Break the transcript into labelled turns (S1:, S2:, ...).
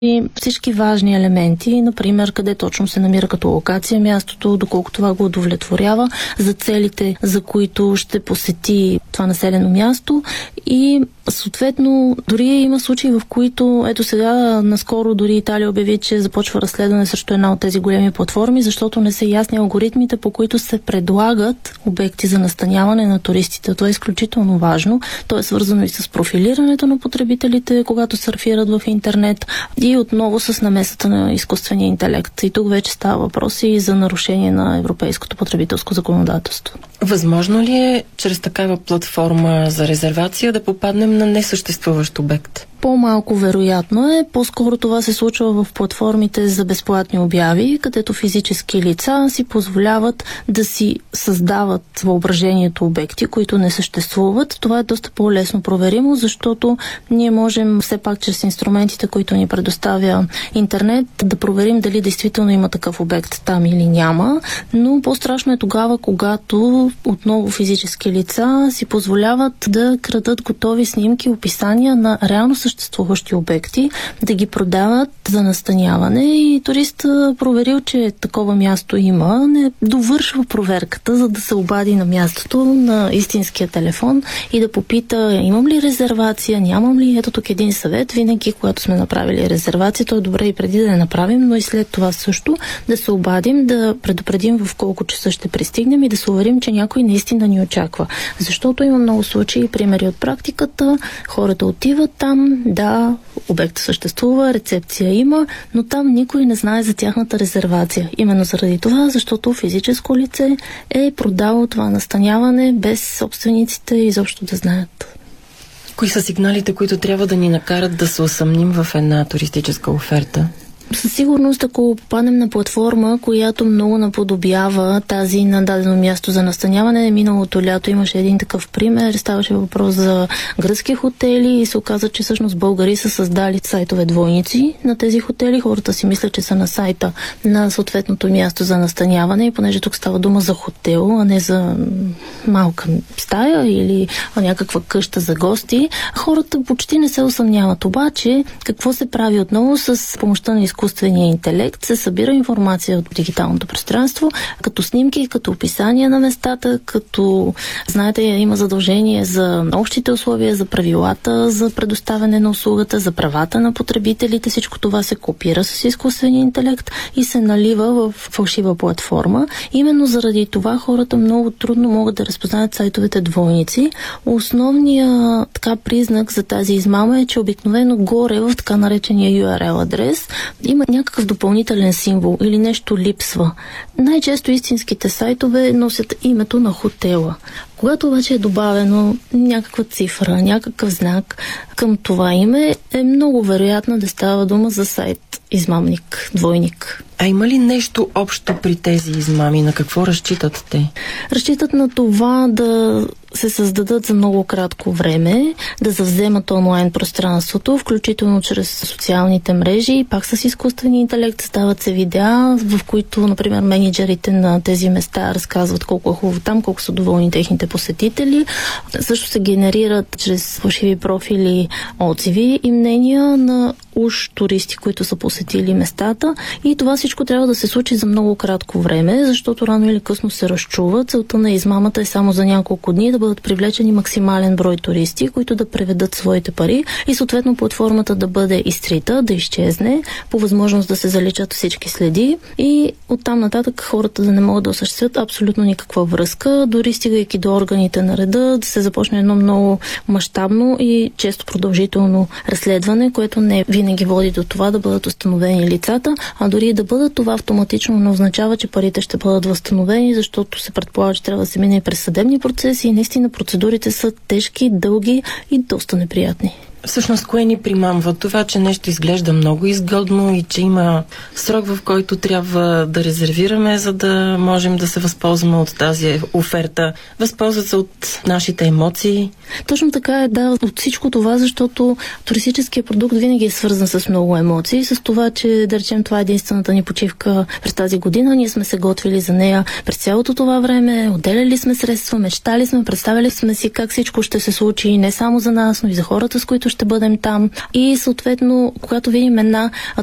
S1: и всички важни елементи, например, къде точно се намира като локация мястото, доколко това го удовлетворява за целите, за които ще посети това населено място и съответно дори има случаи, в които ето сега наскоро дори Италия обяви, че започва разследване срещу една от тези големи платформи, защото не са ясни алгоритмите, по които се предлагат обекти за настаняване на туристите. Това е изключително важно. То е свързано и с профилирането на потребителите, когато сърфират в интернет и отново с намесата на изкуствения интелект. И тук вече става въпрос и за нарушение на европейското потребителско законодателство.
S2: Възможно ли е чрез такава платформа за резервация да попаднем на несъществуващ обект?
S1: По-малко вероятно е. По-скоро това се случва в платформите за безплатни обяви, където физически лица си позволяват да си създават въображението обекти, които не съществуват. Това е доста по-лесно проверимо, защото ние можем все пак чрез инструментите, които ни предоставя интернет, да проверим дали действително има такъв обект там или няма. Но по-страшно е тогава, когато отново физически лица си позволяват да крадат готови снимки, описания на реално съществуващи обекти, да ги продават за настаняване и турист проверил, че такова място има, не довършва проверката, за да се обади на мястото на истинския телефон и да попита имам ли резервация, нямам ли. Ето тук един съвет. Винаги, когато сме направили резервация, то е добре и преди да я направим, но и след това също да се обадим, да предупредим в колко часа ще пристигнем и да се уверим, че някой наистина ни очаква. Защото има много случаи, примери от практиката, хората отиват там, да, обектът съществува, рецепция има, но там никой не знае за тяхната резервация. Именно заради това, защото физическо лице е продало това настаняване без собствениците изобщо да знаят.
S2: Кои са сигналите, които трябва да ни накарат да се усъмним в една туристическа оферта?
S1: Със сигурност, ако попаднем на платформа, която много наподобява тази на дадено място за настаняване, миналото лято имаше един такъв пример, ставаше въпрос за гръцки хотели и се оказа, че всъщност българи са създали сайтове двойници на тези хотели. Хората си мислят, че са на сайта на съответното място за настаняване и понеже тук става дума за хотел, а не за малка стая или някаква къща за гости, хората почти не се усъмняват. Обаче, какво се прави отново с помощта на изкуствения интелект? Се събира информация от дигиталното пространство, като снимки, като описания на местата, като, знаете, има задължение за общите условия, за правилата, за предоставяне на услугата, за правата на потребителите. Всичко това се копира с изкуствения интелект и се налива в фалшива платформа. Именно заради това хората много трудно могат да разпознаят сайтовете двойници. Основният признак за тази измама е, че обикновено горе в така наречения URL адрес има някакъв допълнителен символ или нещо липсва. Най-често истинските сайтове носят името на хотела. Когато обаче е добавено някаква цифра, някакъв знак към това име, е много вероятно да става дума за сайт измамник, двойник.
S2: А има ли нещо общо при тези измами? На какво разчитат те?
S1: Разчитат на това да се създадат за много кратко време, да завземат онлайн пространството, включително чрез социалните мрежи, пак с изкуствения интелект стават се видеа, в които, например, мениджърите на тези места разказват колко е хубаво там, колко са доволни техните посетители. Също се генерират чрез фалшиви профили отзиви и мнения на уж туристи, които са посетили местата, и това всичко трябва да се случи за много кратко време, защото рано или късно се разчува. Целта на измамата е само за няколко дни да бъдат привлечени максимален брой туристи, които да преведат своите пари и съответно платформата да бъде изтрита, да изчезне, по възможност да се заличат всички следи и оттам нататък хората да не могат да осъществят абсолютно никаква връзка, дори стигайки до органите на реда, да се започне едно много мащабно и често продължително разследване, което не винаги води до това да бъдат установени лицата, а дори да бъдат, това автоматично не означава, че парите ще бъдат възстановени, защото се предполага, че трябва да се мине и през съдебни процеси и наистина процедурите са тежки, дълги и доста неприятни.
S2: Всъщност, кое ни примамва? Това, че нещо изглежда много изгодно и че има срок, в който трябва да резервираме, за да можем да се възползваме от тази оферта. Възползват се от нашите емоции.
S1: Точно така е, да, от всичко това, защото туристическият продукт винаги е свързан с много емоции, с това, че, да речем, това е единствената ни почивка през тази година. Ние сме се готвили за нея през цялото това време, отделяли сме средства, мечтали сме, представили сме си как всичко ще се случи не само за нас, но и за хората, с които ще бъдем там. И съответно, когато видим една